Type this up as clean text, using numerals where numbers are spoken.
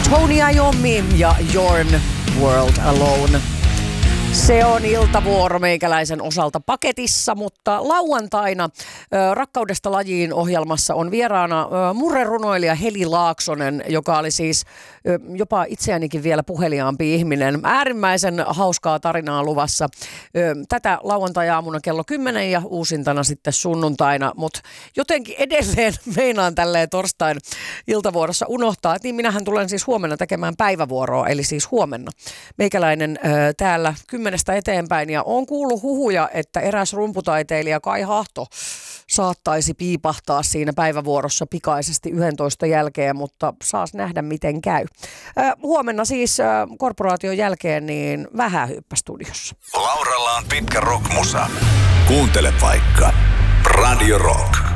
Tony Iommi ja Jorn World Alone. Se on iltavuoro meikäläisen osalta paketissa, mutta lauantaina Rakkaudesta lajiin -ohjelmassa on vieraana murrerunoilija Heli Laaksonen, joka oli siis jopa itseänikin vielä puheliaampi ihminen. Äärimmäisen hauskaa tarinaa luvassa. Tätä lauantai-aamuna kello 10 ja uusintana sitten sunnuntaina, mutta jotenkin edelleen meinaan tälleen torstain iltavuorossa unohtaa, että niin minähän tulen siis huomenna tekemään päivävuoroa, eli siis huomenna. Meikäläinen täällä 10 eteenpäin ja on kuullut huhuja, että eräs rumputaiteilija Kai Hahto saattaisi piipahtaa siinä päivävuorossa pikaisesti 11 jälkeen, mutta saas nähdä miten käy. Huomenna siis korporaation jälkeen niin Vähähyyppä-studiossa. Lauralla on pitkä rockmusa. Kuuntele vaikka Radio Rock.